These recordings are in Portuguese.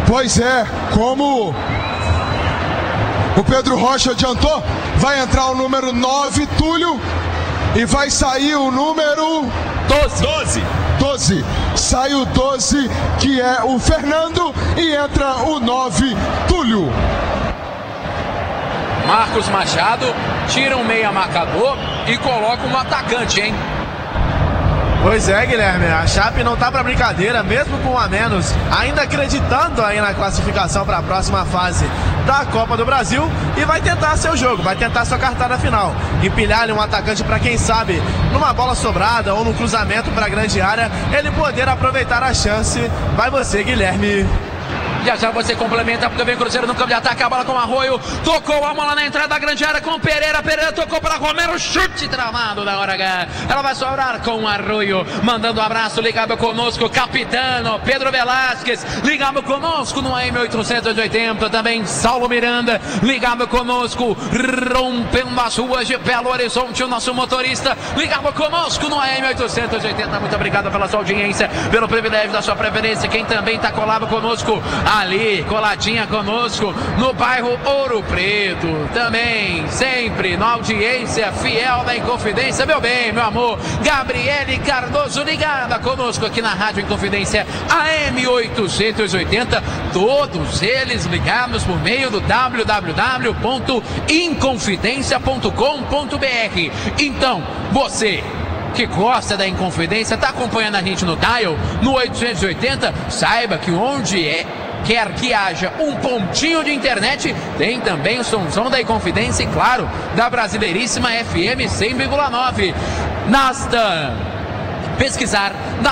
Pois é, como o Pedro Rocha adiantou, vai entrar o número 9, Túlio, e vai sair o número 12. Sai o 12, que é o Fernando, e entra o 9, Túlio. Marcos Machado tira um meia marcador e coloca um atacante, hein? Pois é, Guilherme, a Chape não tá pra brincadeira, mesmo com um a menos, ainda acreditando aí na classificação para a próxima fase da Copa do Brasil, e vai tentar seu jogo, vai tentar sua cartada final, empilhar um atacante para, quem sabe, numa bola sobrada ou num cruzamento para a grande área, ele poder aproveitar a chance. Vai você, Guilherme. Já você complementa, porque vem o Cruzeiro no campo de ataque, a bola com o Arroio, tocou a bola na entrada da grande área com o Pereira tocou para Romero, chute travado na hora H, ela vai sobrar com o Arroio, mandando um abraço, ligado conosco, capitano Pedro Velasquez, ligado conosco no AM 880, também Saulo Miranda, ligado conosco, rompendo as ruas de Belo Horizonte, o nosso motorista, ligado conosco no AM 880, muito obrigado pela sua audiência, pelo privilégio da sua preferência, quem também está colado conosco, ali, coladinha conosco, no bairro Ouro Preto, também, sempre, na audiência fiel da Inconfidência, meu bem, meu amor, Gabriele Cardoso, ligada conosco aqui na Rádio Inconfidência, AM 880, todos eles ligados por meio do www.inconfidencia.com.br. Então, você que gosta da Inconfidência, está acompanhando a gente no dial, no 880, saiba que quer que haja um pontinho de internet, tem também o som da Inconfidência e, claro, da Brasileiríssima FM 100,9. Basta pesquisar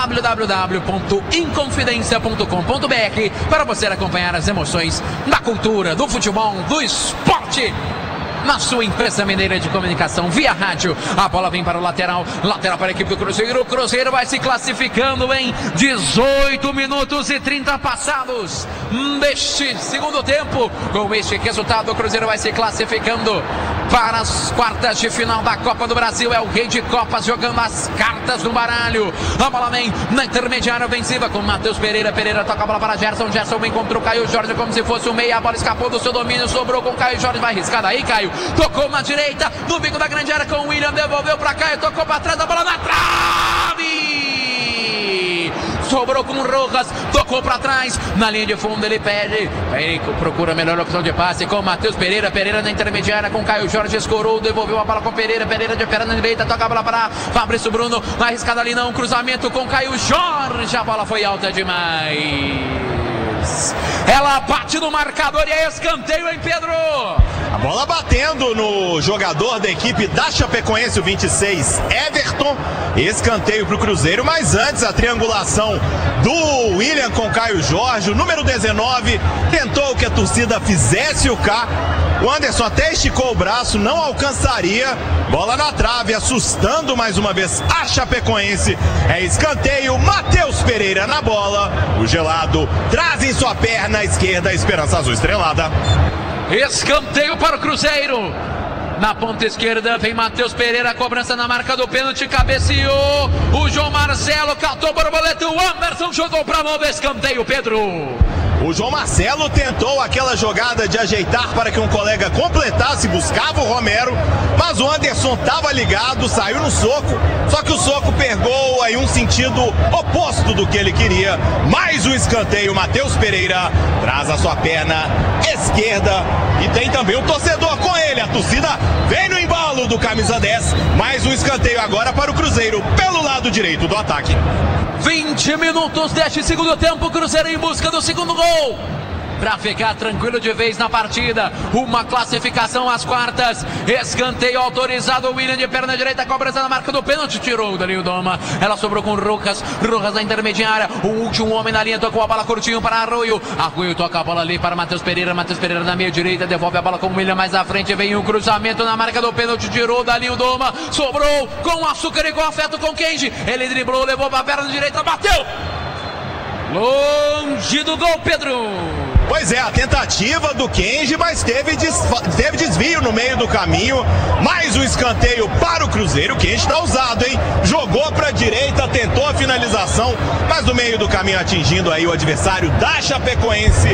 www.inconfidencia.com.br para você acompanhar as emoções da cultura, do futebol, do esporte, na sua empresa mineira de comunicação via rádio. A bola vem para o lateral para a equipe do Cruzeiro. O Cruzeiro vai se classificando em 18 minutos e 30 passados deste segundo tempo. Com este resultado, o Cruzeiro vai se classificando para as quartas de final da Copa do Brasil. É o rei de copas jogando as cartas no baralho. A bola vem na intermediária ofensiva com Matheus Pereira. Pereira toca a bola para Gerson encontrou Caio Jorge como se fosse um meia. A bola escapou do seu domínio, sobrou com Caio Jorge. Vai arriscar daí, Caio. Tocou na direita, no bico da grande área com o William, devolveu para Caio, tocou para trás, a bola na trave! Sobrou com o Rojas, tocou para trás, na linha de fundo ele pede, aí procura a melhor opção de passe com o Matheus Pereira, Pereira na intermediária com Caio Jorge, escorou, devolveu a bola com Pereira, Pereira de perna direita, toca a bola para Fabrício Bruno, na arriscada ali não, cruzamento com Caio Jorge, a bola foi alta demais. Ela bate no marcador e é escanteio, hein, Pedro? A bola batendo no jogador da equipe da Chapecoense, o 26, Everton. Escanteio para o Cruzeiro, mas antes a triangulação do William com Caio Jorge. O número 19 tentou que a torcida fizesse o K. O Anderson até esticou o braço, não alcançaria. Bola na trave, assustando mais uma vez a Chapecoense. É escanteio, Matheus Pereira na bola. O gelado traz em sua perna esquerda a Esperança Azul estrelada. Escanteio para o Cruzeiro. Na ponta esquerda vem Matheus Pereira, cobrança na marca do pênalti, cabeceou. O João Marcelo catou borboleta, o Anderson jogou para novo escanteio, Pedro. O João Marcelo tentou aquela jogada de ajeitar para que um colega completasse, buscava o Romero, mas o Anderson estava ligado, saiu no soco, só que o soco pegou aí um sentido oposto do que ele queria. Mais um escanteio, Matheus Pereira traz a sua perna esquerda e tem também o torcedor com ele, a torcida vem no embalo do camisa 10, mais um escanteio agora para o Cruzeiro pelo lado direito do ataque. 20 minutos deste segundo tempo, Cruzeiro em busca do segundo gol, para ficar tranquilo de vez na partida. Uma classificação às quartas, escanteio autorizado, William de perna direita, cobrança na marca do pênalti, tirou dali o Doma, ela sobrou com Rojas na intermediária, o último homem na linha, tocou a bola curtinho para Arroio toca a bola ali para Matheus Pereira na meia direita, devolve a bola com o William mais à frente, vem o cruzamento na marca do pênalti, tirou dali o Doma, sobrou com açúcar e com afeto com Kenji, ele driblou, levou para a perna direita, bateu longe do gol, Pedro. Pois é, a tentativa do Kenji, mas teve desvio no meio do caminho. Mais um escanteio para o Cruzeiro. O Kenji está ousado, hein? Jogou para a direita, tentou a finalização, mas no meio do caminho atingindo aí o adversário da Chapecoense.